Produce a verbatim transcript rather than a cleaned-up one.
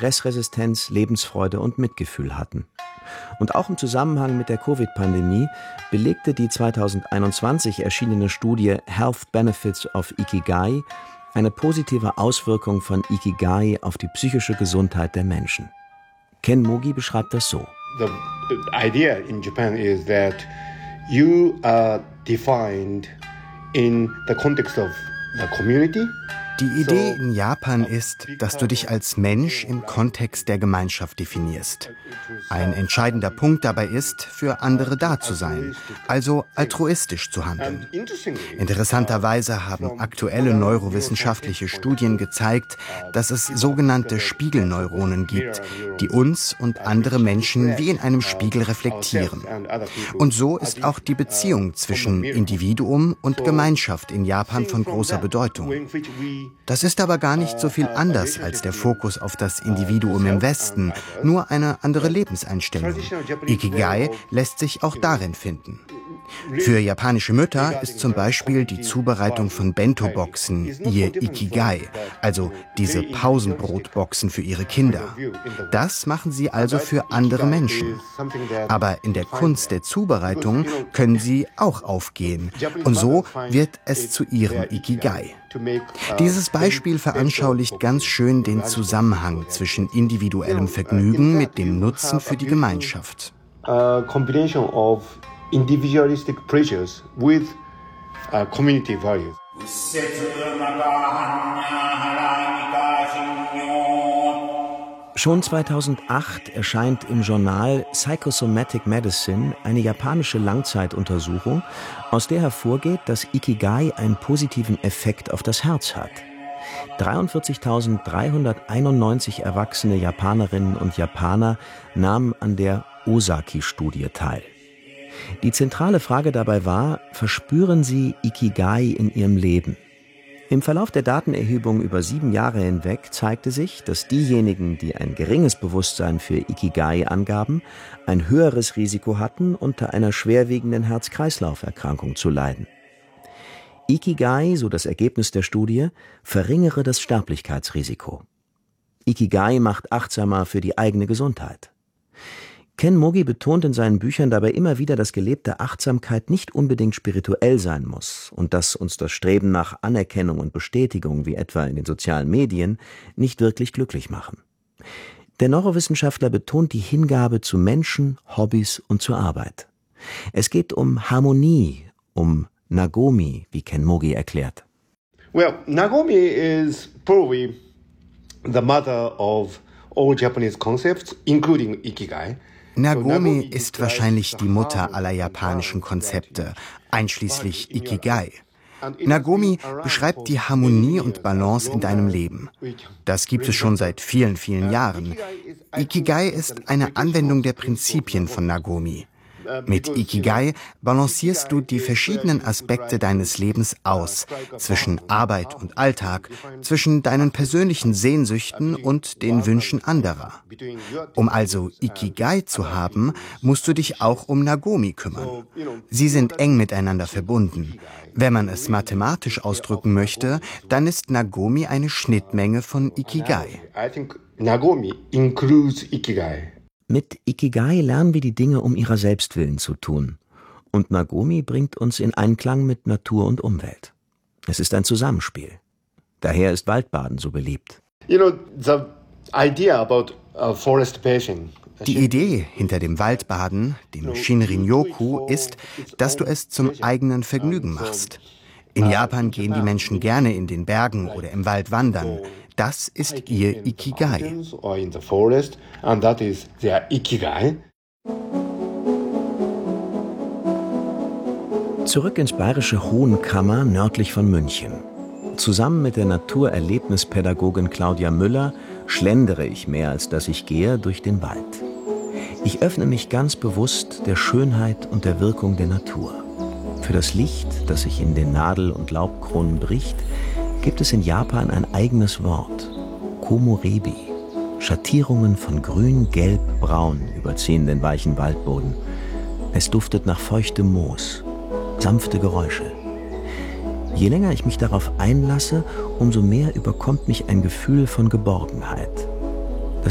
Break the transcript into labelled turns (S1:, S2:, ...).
S1: Stressresistenz, Lebensfreude und Mitgefühl hatten. Und auch im Zusammenhang mit der Covid-Pandemie belegte die zweitausendeinundzwanzig erschienene Studie Health Benefits of Ikigai eine positive Auswirkung von Ikigai auf die psychische Gesundheit der Menschen. Ken Mogi beschreibt das so.
S2: The idea in Japan is that you are defined in the context of the community.
S3: Die Idee in Japan ist, dass du dich als Mensch im Kontext der Gemeinschaft definierst. Ein entscheidender Punkt dabei ist, für andere da zu sein, also altruistisch zu handeln. Interessanterweise haben aktuelle neurowissenschaftliche Studien gezeigt, dass es sogenannte Spiegelneuronen gibt, die uns und andere Menschen wie in einem Spiegel reflektieren. Und so ist auch die Beziehung zwischen Individuum und Gemeinschaft in Japan von großer Bedeutung. Das ist aber gar nicht so viel anders als der Fokus auf das Individuum im Westen, nur eine andere Lebenseinstellung. Ikigai lässt sich auch darin finden. Für japanische Mütter ist zum Beispiel die Zubereitung von Bento-Boxen ihr Ikigai, also diese Pausenbrotboxen für ihre Kinder. Das machen sie also für andere Menschen. Aber in der Kunst der Zubereitung können sie auch aufgehen. Und so wird es zu ihrem Ikigai. Dieses Beispiel veranschaulicht ganz schön den Zusammenhang zwischen individuellem Vergnügen mit dem Nutzen für die Gemeinschaft.
S2: Individualistic pleasures with uh, community values.
S1: Schon zweitausendacht erscheint im Journal Psychosomatic Medicine eine japanische Langzeituntersuchung, aus der hervorgeht, dass Ikigai einen positiven Effekt auf das Herz hat. dreiundvierzigtausenddreihunderteinundneunzig erwachsene Japanerinnen und Japaner nahmen an der Osaki-Studie teil. Die zentrale Frage dabei war, verspüren Sie Ikigai in Ihrem Leben? Im Verlauf der Datenerhebung über sieben Jahre hinweg zeigte sich, dass diejenigen, die ein geringes Bewusstsein für Ikigai angaben, ein höheres Risiko hatten, unter einer schwerwiegenden Herz-Kreislauf-Erkrankung zu leiden. Ikigai, so das Ergebnis der Studie, verringere das Sterblichkeitsrisiko. Ikigai macht achtsamer für die eigene Gesundheit. Ken Mogi betont in seinen Büchern dabei immer wieder, dass gelebte Achtsamkeit nicht unbedingt spirituell sein muss und dass uns das Streben nach Anerkennung und Bestätigung, wie etwa in den sozialen Medien, nicht wirklich glücklich machen. Der Neurowissenschaftler betont die Hingabe zu Menschen, Hobbys und zur Arbeit. Es geht um Harmonie, um Nagomi, wie Ken Mogi erklärt.
S2: Well, Nagomi is probably the mother of all Japanese concepts, including Ikigai.
S3: Nagomi ist wahrscheinlich die Mutter aller japanischen Konzepte, einschließlich Ikigai. Nagomi beschreibt die Harmonie und Balance in deinem Leben. Das gibt es schon seit vielen, vielen Jahren. Ikigai ist eine Anwendung der Prinzipien von Nagomi. Mit Ikigai balancierst du die verschiedenen Aspekte deines Lebens aus, zwischen Arbeit und Alltag, zwischen deinen persönlichen Sehnsüchten und den Wünschen anderer. Um also Ikigai zu haben, musst du dich auch um Nagomi kümmern. Sie sind eng miteinander verbunden. Wenn man es mathematisch ausdrücken möchte, dann ist Nagomi eine Schnittmenge von Ikigai.
S2: Nagomi includes Ikigai.
S1: Mit Ikigai lernen wir die Dinge um ihrer selbst willen zu tun. Und Nagomi bringt uns in Einklang mit Natur und Umwelt. Es ist ein Zusammenspiel. Daher ist Waldbaden so beliebt.
S2: You know, the idea about uh, forest bathing.
S3: Die Idee hinter dem Waldbaden, dem Shinrin-yoku, ist, dass du es zum eigenen Vergnügen machst. In Japan gehen die Menschen gerne in den Bergen oder im Wald wandern. Das ist ihr Ikigai.
S1: Zurück ins bayerische Hohenkammer nördlich von München. Zusammen mit der Naturerlebnispädagogin Claudia Müller schlendere ich mehr, als dass ich gehe, durch den Wald. Ich öffne mich ganz bewusst der Schönheit und der Wirkung der Natur. Für das Licht, das sich in den Nadel- und Laubkronen bricht, gibt es in Japan ein eigenes Wort, Komorebi. Schattierungen von grün, gelb, braun überziehen den weichen Waldboden. Es duftet nach feuchtem Moos, sanfte Geräusche. Je länger ich mich darauf einlasse, umso mehr überkommt mich ein Gefühl von Geborgenheit.